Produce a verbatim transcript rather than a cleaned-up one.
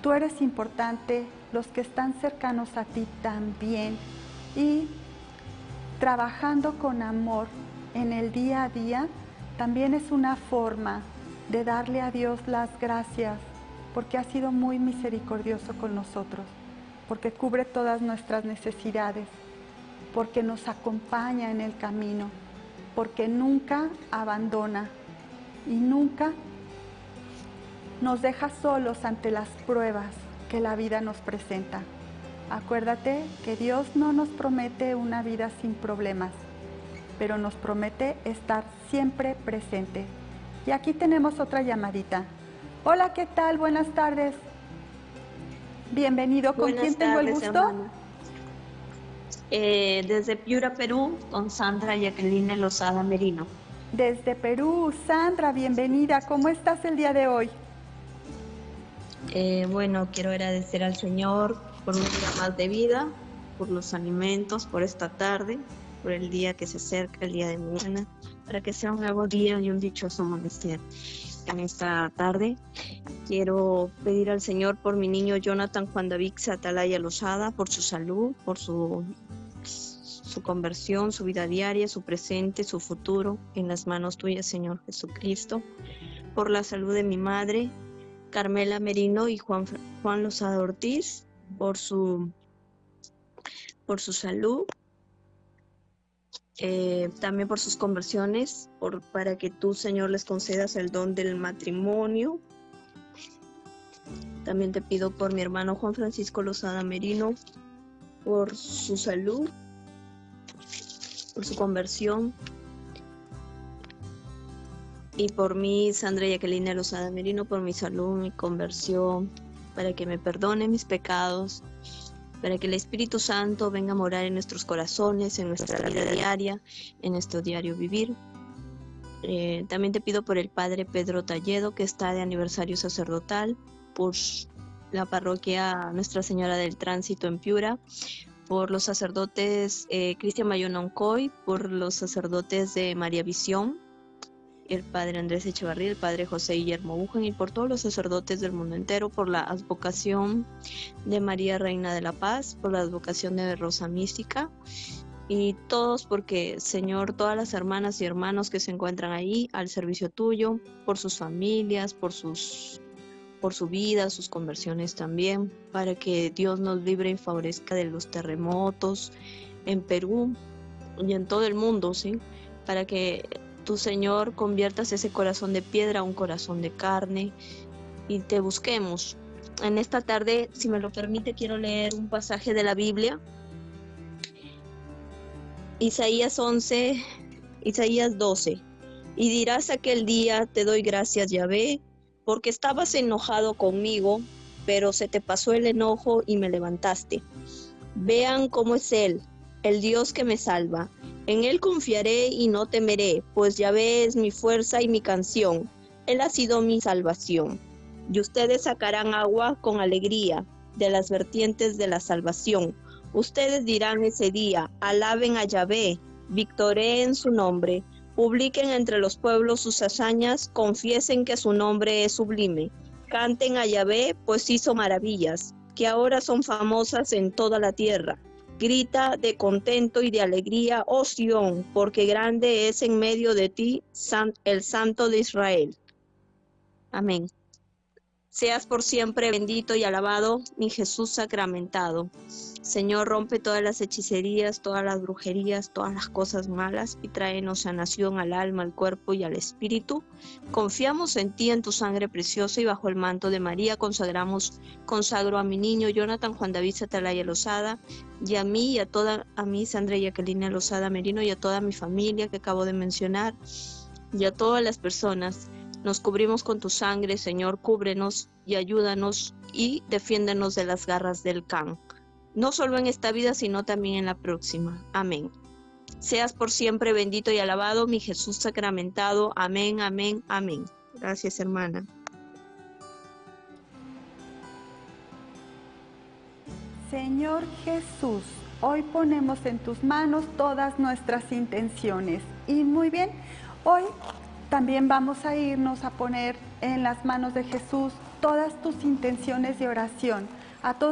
tú eres importante, los que están cercanos a ti también, y trabajando con amor en el día a día también es una forma de darle a Dios las gracias, porque ha sido muy misericordioso con nosotros, porque cubre todas nuestras necesidades, porque nos acompaña en el camino, porque nunca abandona y nunca nos deja solos ante las pruebas que la vida nos presenta. Acuérdate que Dios no nos promete una vida sin problemas, pero nos promete estar siempre presente. Y aquí tenemos otra llamadita. Hola, ¿qué tal? Buenas tardes. Bienvenido. ¿Con Buenas quién tengo el tardes, gusto? hermana. Eh, desde Piura, Perú, con Sandra Jacqueline Lozada Merino. Desde Perú, Sandra, bienvenida. ¿Cómo estás el día de hoy? Eh, bueno, quiero agradecer al Señor por un día más de vida, por los alimentos, por esta tarde, por el día que se acerca, el día de mañana, para que sea un nuevo día y un dichoso amanecer. En esta tarde quiero pedir al Señor por mi niño Jonathan Juan David Atalaya Lozada, por su salud, por su, su conversión, su vida diaria, su presente, su futuro, en las manos tuyas, Señor Jesucristo. Por la salud de mi madre, Carmela Merino y Juan, Juan Lozada Ortiz, por su, por su salud. Eh, también por sus conversiones, por, para que tú, Señor, les concedas el don del matrimonio. También te pido por mi hermano Juan Francisco Lozada Merino, por su salud, por su conversión, y por mí, Sandra Jacqueline Lozada Merino, por mi salud, mi conversión, para que me perdone mis pecados, para que el Espíritu Santo venga a morar en nuestros corazones, en nuestra vida diaria, en nuestro diario vivir. Eh, también te pido por el Padre Pedro Talledo, que está de aniversario sacerdotal, por la parroquia Nuestra Señora del Tránsito en Piura, por los sacerdotes eh, Cristian Mayononcoy, por los sacerdotes de María Visión, el Padre Andrés Echevarría, el Padre José Guillermo Bujan, y por todos los sacerdotes del mundo entero, por la advocación de María Reina de la Paz, por la advocación de Rosa Mística, y todos porque, Señor, todas las hermanas y hermanos que se encuentran ahí al servicio tuyo, por sus familias, por sus por su vida, sus conversiones también, para que Dios nos libre y favorezca de los terremotos en Perú y en todo el mundo, ¿sí? Para que tu, Señor, conviertas ese corazón de piedra a un corazón de carne y te busquemos. En esta tarde, si me lo permite, quiero leer un pasaje de la Biblia. Isaías once, Isaías doce. Y dirás aquel día, te doy gracias, Yahvé, porque estabas enojado conmigo, pero se te pasó el enojo y me levantaste. Vean cómo es Él, el Dios que me salva. En Él confiaré y no temeré, pues Yahvé es mi fuerza y mi canción. Él ha sido mi salvación. Y ustedes sacarán agua con alegría de las vertientes de la salvación. Ustedes dirán ese día, alaben a Yahvé, victoreen su nombre, publiquen entre los pueblos sus hazañas, confiesen que su nombre es sublime. Canten a Yahvé, pues hizo maravillas, que ahora son famosas en toda la tierra. Grita de contento y de alegría, oh Sión, porque grande es en medio de ti el Santo de Israel. Amén. Seas por siempre bendito y alabado, mi Jesús sacramentado. Señor, rompe todas las hechicerías, todas las brujerías, todas las cosas malas y tráenos sanación al alma, al cuerpo y al espíritu. Confiamos en ti, en tu sangre preciosa, y bajo el manto de María consagramos, consagro a mi niño Jonathan Juan David Atalaya Lozada, y a mí y a toda, a mí Sandra Jacqueline Lozada Merino, y a toda mi familia que acabo de mencionar, y a todas las personas. Nos cubrimos con tu sangre, Señor, cúbrenos y ayúdanos y defiéndenos de las garras del can. No solo en esta vida, sino también en la próxima. Amén. Seas por siempre bendito y alabado, mi Jesús sacramentado. Amén, amén, amén. Gracias, hermana. Señor Jesús, hoy ponemos en tus manos todas nuestras intenciones. Y muy bien, hoy también vamos a irnos a poner en las manos de Jesús todas tus intenciones de oración, a todos